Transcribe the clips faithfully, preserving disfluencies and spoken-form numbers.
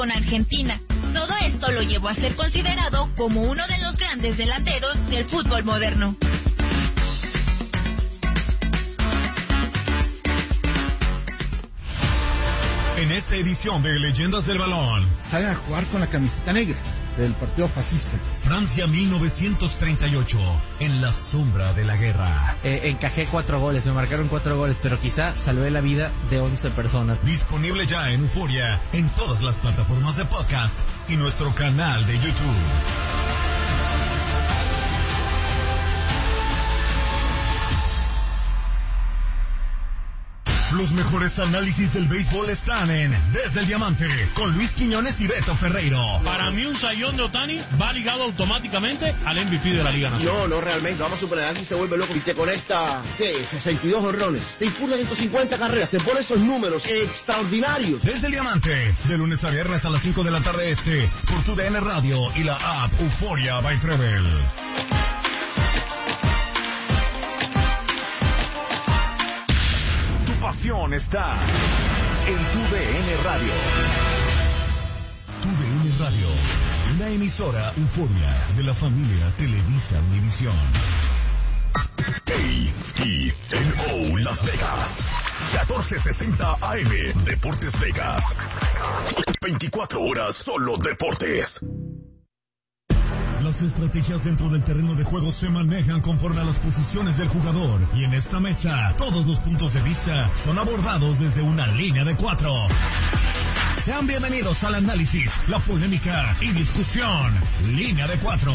con Argentina. Todo esto lo llevó a ser considerado como uno de los grandes delanteros del fútbol moderno. En esta edición de Leyendas del Balón, salen a jugar con la camiseta negra del partido fascista. Francia mil novecientos treinta y ocho, en la sombra de la guerra. Eh, encajé cuatro goles, me marcaron cuatro goles, pero quizá salvé la vida de once personas. Disponible ya en Euforia, en todas las plataformas de podcast y nuestro canal de YouTube. Los mejores análisis del béisbol están en Desde el Diamante, con Luis Quiñones y Beto Ferreiro. Para mí un sayón de Ohtani va ligado automáticamente al M V P de la Liga Nacional. No, no, realmente, vamos a superar si se vuelve loco y te conecta, ¿qué? sesenta y dos honrones, te impulsa ciento cincuenta carreras, te pone esos números extraordinarios. Desde el Diamante, de lunes a viernes a las cinco de la tarde este, por tu D N Radio y la app Euforia by Treble. Pasión está en tu D N Radio. Tu D N Radio, una emisora Euforia de la familia Televisa Univisión. A T N O Las Vegas, catorce sesenta A M, Deportes Vegas. veinticuatro horas solo deportes. Las estrategias dentro del terreno de juego se manejan conforme a las posiciones del jugador. Y en esta mesa, todos los puntos de vista son abordados desde una línea de cuatro. Sean bienvenidos al análisis, la polémica y discusión. Línea de cuatro.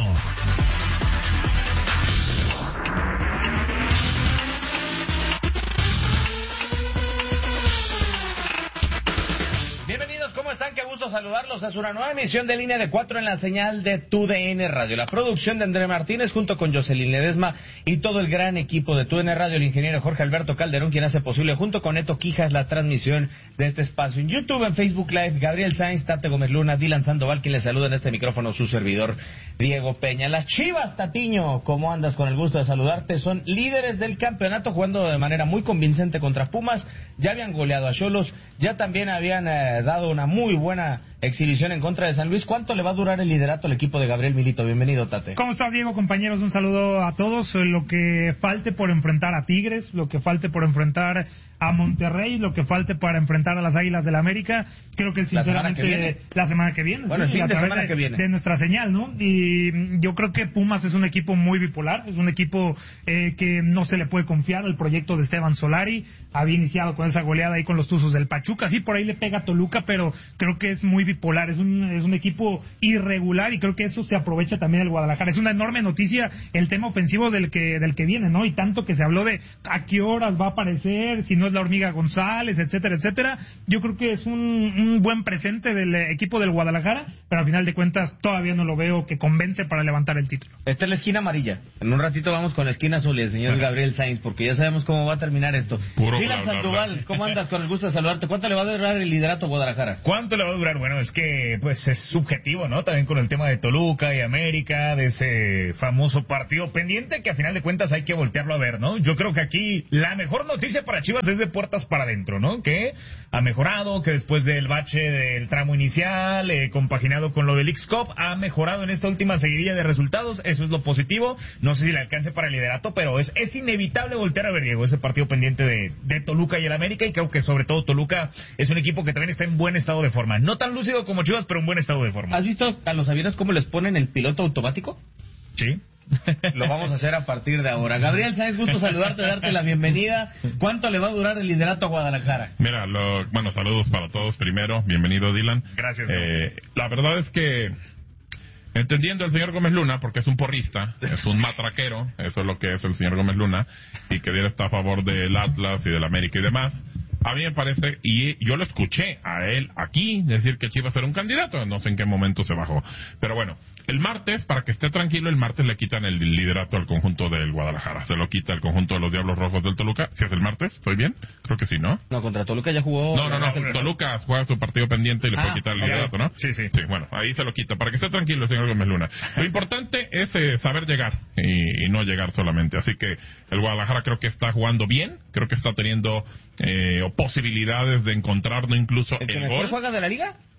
Bienvenidos, ¿cómo están? Qué gusto saludarlos. Es una nueva emisión de Línea de Cuatro en la señal de Tu D N Radio. La producción de André Martínez junto con Jocelyn Ledesma y todo el gran equipo de Tu D N Radio, el ingeniero Jorge Alberto Calderón, quien hace posible junto con Neto Quijas la transmisión de este espacio. En YouTube, en Facebook Live, Gabriel Sainz, Tate Gómez Luna, Dylan Sandoval, quien les saluda en este micrófono, su servidor Diego Peña. Las Chivas, Tatiño, ¿cómo andas? Con el gusto de saludarte. Son líderes del campeonato, jugando de manera muy convincente contra Pumas. Ya habían goleado a Xolos, ya también habían eh, dado una muy buena exhibición en contra de San Luis. ¿Cuánto le va a durar el liderato al equipo de Gabriel Milito? Bienvenido, Tate. ¿Cómo estás, Diego? Compañeros, un saludo a todos. Lo que falte por enfrentar a Tigres, lo que falte por enfrentar a Monterrey, lo que falte para enfrentar a las Águilas del la América, creo que sinceramente la semana que viene, la semana que viene, bueno, sí, el fin a de través semana de, que viene. de nuestra señal, ¿no? Y yo creo que Pumas es un equipo muy bipolar, es un equipo eh, que no se le puede confiar al proyecto de Esteban Solari. Había iniciado con esa goleada ahí con los Tuzos del Pachuca, sí, por ahí le pega a Toluca, pero creo que es muy bipolar, es un, es un equipo irregular y creo que eso se aprovecha también el Guadalajara. Es una enorme noticia el tema ofensivo del que del que viene, ¿no? Y tanto que se habló de a qué horas va a aparecer, si no es la Hormiga González, etcétera, etcétera. Yo creo que es un, un buen presente del equipo del Guadalajara, pero al final de cuentas todavía no lo veo que convence para levantar el título. Esta es la esquina amarilla. En un ratito vamos con la esquina azul y el señor Gabriel Sainz, porque ya sabemos cómo va a terminar esto. Puro Dylan bla, bla, Sandoval, bla. ¿cómo andas? Con el gusto de saludarte. ¿Cuánto le va a durar el liderato a Guadalajara? ¿Cuánto le va a durar? Bueno, es que pues es subjetivo, ¿no? También con el tema de Toluca y América, de ese famoso partido pendiente que a final de cuentas hay que voltearlo a ver, ¿no? Yo creo que aquí la mejor noticia para Chivas es de puertas para adentro, ¿no? Que ha mejorado, que después del bache del tramo inicial, eh, compaginado con lo del X-Cup, ha mejorado en esta última seguidilla de resultados. Eso es lo positivo. No sé si le alcance para el liderato, pero es, es inevitable voltear a ver, Diego, ese partido pendiente de, de Toluca y el América, y creo que sobre todo Toluca es un equipo que también está en buen estado de forma. No tan lúcido como Chivas, pero en buen estado de forma. ¿Has visto a los aviones cómo les ponen el piloto automático? Sí. Lo vamos a hacer a partir de ahora. Gabriel Sainz, gusto saludarte, darte la bienvenida. ¿Cuánto le va a durar el liderato a Guadalajara? Mira, lo, bueno, saludos para todos primero. Bienvenido, Dylan. Gracias. Eh, la verdad es que, entendiendo al señor Gómez Luna, porque es un porrista, es un matraquero, eso es lo que es el señor Gómez Luna, y que diera está a favor del Atlas y del América y demás. A mí me parece, y yo lo escuché a él aquí decir que Chivas era un candidato, no sé en qué momento se bajó. Pero bueno, el martes, para que esté tranquilo, el martes le quitan el liderato al conjunto del Guadalajara. Se lo quita el conjunto de los Diablos Rojos del Toluca. ¿Si es el martes? ¿Estoy bien? Creo que sí, ¿no? No, contra Toluca ya jugó. No, no, no. Toluca juega su partido pendiente y le ah, puede quitar el liderato, ¿no? Sí, sí. Sí, bueno, ahí se lo quita. Para que esté tranquilo, señor Gómez Luna. Lo importante es eh, saber llegar y, y no llegar solamente. Así que el Guadalajara creo que está jugando bien. Creo que está teniendo eh, posibilidades de encontrar no incluso ¿El, el que mejor gol. juega de la liga?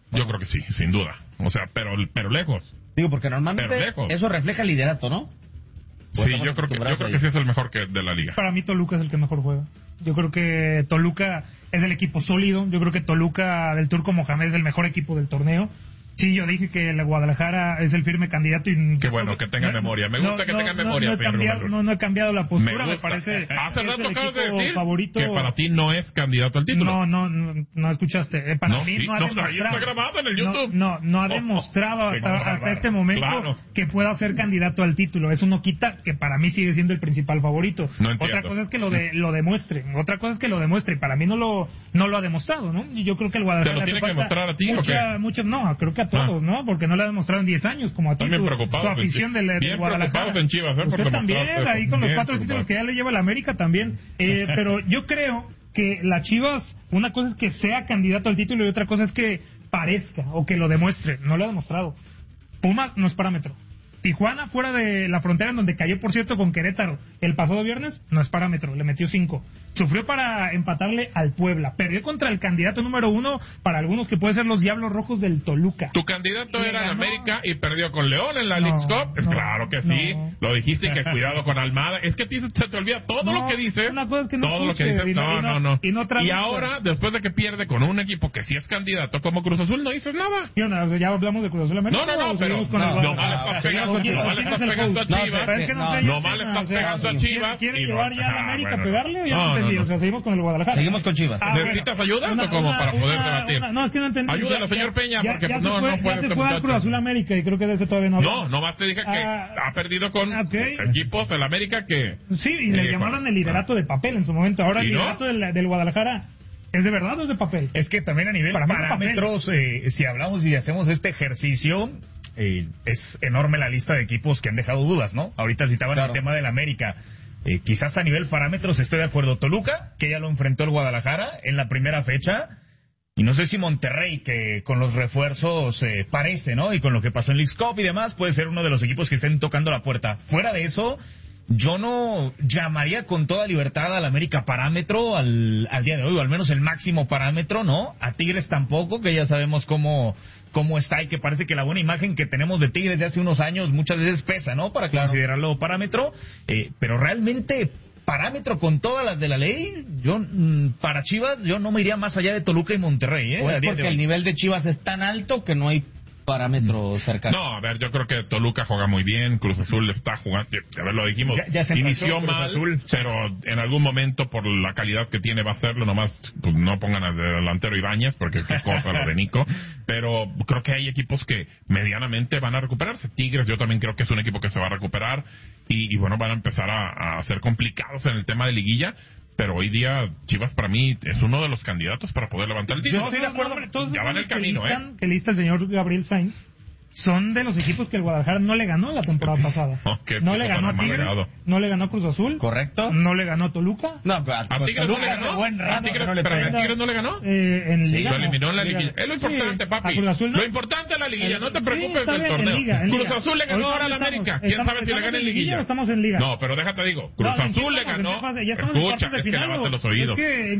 Yo creo que sí, sin duda. O sea, pero, pero lejos. Digo, porque normalmente eso refleja el liderato, ¿no? Sí, yo creo que, yo creo que sí es el mejor que de la liga. Para mí Toluca es el que mejor juega. Yo creo que Toluca es el equipo sólido. Yo creo que Toluca del Turco Mohamed es el mejor equipo del torneo. Sí, yo dije que la Guadalajara es el firme candidato y... Qué bueno, que tenga no, memoria. Me gusta no, que tenga no, memoria. No, no, he cambiado, no, no he cambiado la postura, me, me parece... Hace rato acabas de decir favorito... que para ti no es candidato al título. No, no, no, no escuchaste. Eh, para no, mí sí, no ha no, demostrado... Ahí está grabado en el YouTube. No, no, no ha demostrado oh, hasta, hasta este momento claro. que pueda ser candidato al título. Eso no quita que para mí sigue siendo el principal favorito. No Otra cosa es que lo, de, lo demuestre. Otra cosa es que lo demuestre. Y para mí no lo, no lo ha demostrado, ¿no? Y yo creo que el Guadalajara... ¿Te lo tiene que demostrar a ti mucha, o qué? Mucha, no, creo que a todos, ah. ¿no? Porque no lo ha demostrado en diez años, como a ti, también tu, preocupados tu afición de, de bien Guadalajara. Preocupados en Chivas, ¿eh? Usted por también, ahí con los cuatro títulos que ya le lleva la América también. Eh, pero yo creo que la Chivas, una cosa es que sea candidato al título y otra cosa es que parezca o que lo demuestre. No lo ha demostrado. Pumas no es parámetro. Tijuana, fuera de la frontera, en donde cayó, por cierto, con Querétaro el pasado viernes, no es parámetro, le metió cinco. Sufrió para empatarle al Puebla. Perdió contra el candidato número uno, para algunos que puede ser los Diablos Rojos del Toluca. Tu candidato Le era el ganó... América y perdió con León en la no, Leagues Cup. Es no, claro que sí. No. Lo dijiste, que cuidado con Almada. Es que a ti se te olvida todo no, lo que dices. Una cosa es que no todo escuche, lo que dices. No, no, no. Y, no y ahora, después de que pierde con un equipo que sí es candidato como Cruz Azul, no dices nada. Yo, no, ya hablamos de Cruz Azul América. No, no, no, pero no mal estás pegando, no mal estás pegando a Chivas. No mal estás pegando a Chivas. ¿Quiere llevar ya a la América a pegarle o ya no entendí? O sea, seguimos con el Guadalajara. Seguimos con Chivas. Ah, ¿necesitas ayuda o como para poder debatir? No, es que no entendí. Ayúdale, señor Peña, ya, porque ya no, fue, no puede ya este se fue al Cruz Azul América y creo que de ese todavía no. No, nomás te dije que ah, ha perdido con okay. equipos del América que... Sí, y le eh, llamaron el liderato de papel en su momento. Ahora el liderato no? del, del Guadalajara... ¿Es de verdad o es de papel? Es que también a nivel de parámetros, eh, si hablamos y hacemos este ejercicio, eh, es enorme la lista de equipos que han dejado dudas, ¿no? Ahorita citaban claro. el tema del América. Eh, quizás a nivel parámetros estoy de acuerdo. Toluca, que ya lo enfrentó el Guadalajara en la primera fecha. Y no sé si Monterrey, que con los refuerzos eh, parece, ¿no? Y con lo que pasó en Leagues Cup y demás, puede ser uno de los equipos que estén tocando la puerta. Fuera de eso... Yo no llamaría con toda libertad al América parámetro al, al día de hoy, o al menos el máximo parámetro, ¿no? A Tigres tampoco, que ya sabemos cómo, cómo está y que parece que la buena imagen que tenemos de Tigres de hace unos años muchas veces pesa, ¿no? Para claro. considerarlo parámetro, eh, pero realmente parámetro con todas las de la ley, yo para Chivas yo no me iría más allá de Toluca y Monterrey, ¿eh? ¿O es porque el nivel de Chivas es tan alto que no hay parámetro cercano? No, a ver, yo creo que Toluca juega muy bien, Cruz Azul está jugando, a ver, lo dijimos, ya, ya inició mal, Azul. Pero en algún momento por la calidad que tiene va a hacerlo, nomás pues, no pongan al delantero Ibáñez, porque qué cosa lo de Nico, pero creo que hay equipos que medianamente van a recuperarse. Tigres yo también creo que es un equipo que se va a recuperar y, y bueno, van a empezar a, a ser complicados en el tema de liguilla. Pero hoy día Chivas para mí es uno de los candidatos para poder levantar el título. Yo estoy de acuerdo. Todos ya va en el camino, que listan, ¿eh? Que lista el señor Gabriel Sainz son de los equipos que el Guadalajara no le ganó la temporada pasada. Oh, no le ganó a Tigres, no le ganó a Cruz Azul. ¿Correcto? No le ganó a Toluca. No, a, a Tigres no le ganó. Buen rato, a Tigres, no le pero a Tigres no le ganó. Eh, en sí, Liga, lo eliminó en la Liga. liguilla. Es lo importante, sí, papi. Cruz Azul, ¿no? Lo importante es la liguilla. No te preocupes sí, del bien, torneo. en Liga, en Cruz Liga. Azul le ganó ahora a la América. ¿Quién sabe si le gana en liguilla? Estamos en Liga. No, pero déjate digo. Cruz no, Azul le ganó. Ya Escucha, es que lávate los oídos.